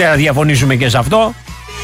Δεν θα διαφωνήσουμε και σε αυτό.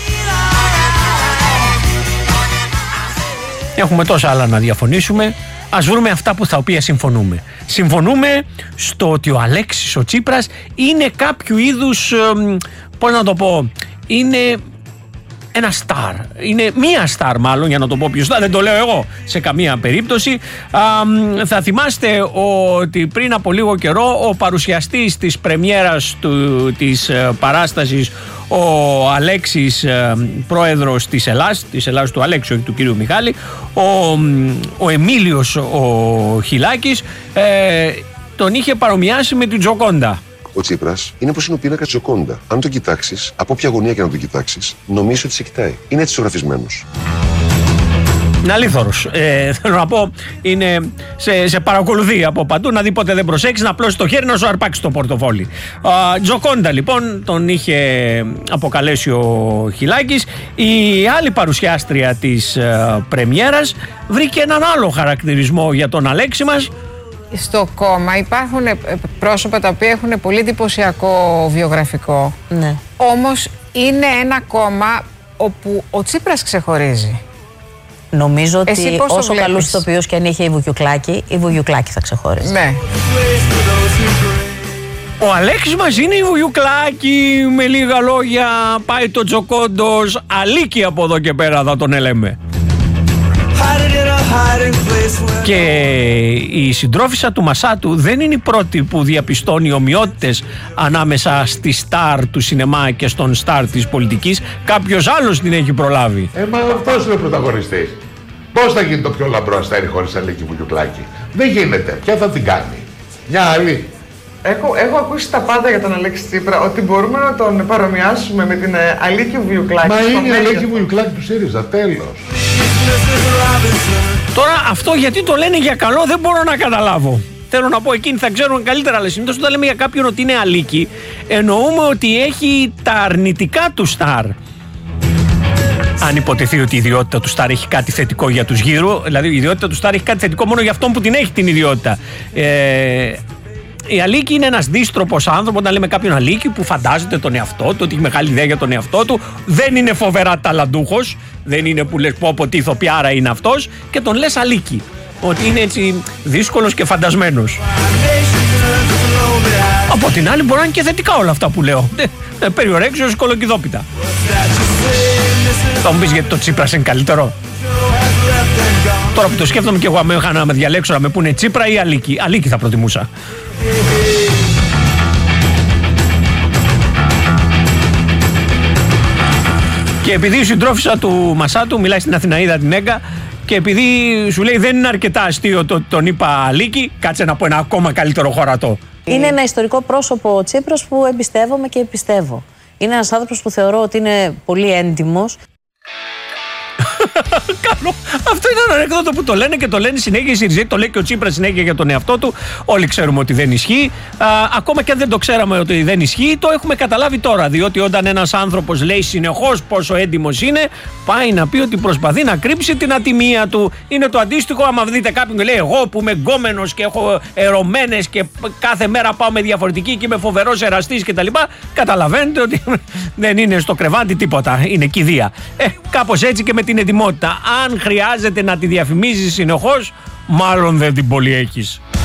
Έχουμε τόσα άλλα να διαφωνήσουμε. Ας βρούμε αυτά που τα οποία συμφωνούμε. Συμφωνούμε στο ότι ο Αλέξης ο Τσίπρας είναι κάποιο είδους, πώς να το πω, είναι ένα στάρ. Είναι μία στάρ μάλλον, για να το πω πιο σωστά, δεν το λέω εγώ σε καμία περίπτωση. Θα θυμάστε ότι πριν από λίγο καιρό ο παρουσιαστής της πρεμιέρας της παράστασης, ο Αλέξης, πρόεδρος της Ελλάς του Αλέξη, όχι του κύριου Μιχάλη, ο Εμίλιος ο Χιλάκης, τον είχε παρομοιάσει με την Τζοκόντα. Ο Τσίπρας είναι όπως είναι ο πίνακας Τζοκόντα. Αν τον κοιτάξεις, από όποια γωνία και να τον κοιτάξεις, νομίζεις ότι σε κοιτάει. Είναι έτσι ζωγραφισμένος. Είναι αλήθωρος. Θέλω να πω, είναι σε παρακολουθεί από παντού, να δει πότε δεν προσέξεις, να απλώσει το χέρι, να σου αρπάξει το πορτοφόλι. Τζοκόντα λοιπόν, τον είχε αποκαλέσει ο Χιλάκης. Η άλλη παρουσιάστρια της πρεμιέρας βρήκε έναν άλλο χαρακτηρισμό για τον Αλέξη μας. Στο κόμμα υπάρχουν πρόσωπα τα οποία έχουν πολύ εντυπωσιακό βιογραφικό. Ναι. Όμως είναι ένα κόμμα όπου ο Τσίπρας ξεχωρίζει. Νομίζω ότι όσο καλούς ηθοποιούς και αν είχε η Βουγιουκλάκη θα ξεχώριζε. Ναι. Ο Αλέξης μας είναι η Βουγιουκλάκη, με λίγα λόγια πάει το Τζοκόντος, Αλίκη από εδώ και πέρα θα τον λέμε. Και η συντρόφισσα του Μασάτου δεν είναι η πρώτη που διαπιστώνει ομοιότητες ανάμεσα στη στάρ του σινεμά και στον στάρ της πολιτικής. Κάποιος άλλος την έχει προλάβει. Μα αυτός είναι ο πρωταγωνιστής. Πώς θα γίνει το πιο λαμπρό αστέρι χωρίς Αλίκη Βουγιουκλάκη? Δεν γίνεται. Ποια θα την κάνει? Μια άλλη. Έχω ακούσει τα πάντα για τον Αλέξη Τσίπρα, ότι μπορούμε να τον παρομοιάσουμε με την Αλίκη Βουγιουκλάκη. Μα είναι η Αλίκη Βουγιουκλάκη του ΣΥΡΙΖΑ, τέλος. Τώρα αυτό γιατί το λένε για καλό δεν μπορώ να καταλάβω. Θέλω να πω, εκείνοι θα ξέρουν καλύτερα, αλλά συνήθως όταν λέμε για κάποιον ότι είναι Αλίκη, εννοούμε ότι έχει τα αρνητικά του στάρ. Αν υποτεθεί ότι η ιδιότητα του στάρ έχει κάτι θετικό για τους γύρω, δηλαδή η ιδιότητα του στάρ έχει κάτι θετικό μόνο για αυτόν που την έχει την ιδιότητα. Η Αλίκη είναι ένας δύστροπος άνθρωπος. Όταν λέμε κάποιον Αλίκη που φαντάζεται τον εαυτό του, ότι έχει μεγάλη ιδέα για τον εαυτό του, δεν είναι φοβερά ταλαντούχος, δεν είναι που λες πω από τι ηθοποιάρα είναι αυτός, και τον λες Αλίκη. Ότι είναι έτσι δύσκολος και φαντασμένος. Από την άλλη μπορεί να είναι και θετικά όλα αυτά που λέω. Περιορέξεως κολοκυδόπιτα. Θα μου πεις γιατί το Τσίπρας είναι καλύτερο? Τώρα που το σκέφτομαι και εγώ, αν είχα να με διαλέξω να με πούνε Τσίπρα ή Αλίκη, Αλίκη θα προτιμούσα. Και επειδή η συντρόφισσα του Μασάτου μιλάει στην Αθηναίδα την Έγκα, και επειδή σου λέει δεν είναι αρκετά αστείο το τον είπα Αλίκη, κάτσε να πω ένα ακόμα καλύτερο χωρατό. Είναι ένα ιστορικό πρόσωπο ο Τσίπρας που εμπιστεύομαι και πιστεύω. Είναι ένας άνθρωπος που θεωρώ ότι είναι πολύ έντιμος. Καλό. Αυτό είναι ένα ανεκδότο που το λένε και το λένε συνέχεια οι Συριζέοι, το λέει και ο Τσίπρας συνέχεια για τον εαυτό του. Όλοι ξέρουμε ότι δεν ισχύει. Ακόμα και αν δεν το ξέραμε ότι δεν ισχύει, το έχουμε καταλάβει τώρα. Διότι όταν ένας άνθρωπος λέει συνεχώς πόσο έντιμος είναι, πάει να πει ότι προσπαθεί να κρύψει την ατιμία του. Είναι το αντίστοιχο, άμα δείτε κάποιον και λέει εγώ που είμαι γκόμενος και έχω ερωμένες και κάθε μέρα πάω με διαφορετική και είμαι φοβερός εραστής κτλ. Καταλαβαίνετε ότι δεν είναι στο κρεβάτι τίποτα. Είναι κηδεία. Κάπως έτσι και με την ετοιμότητα. Αν χρειάζεται να τη διαφημίζεις συνεχώς, μάλλον δεν την πολύ έχεις.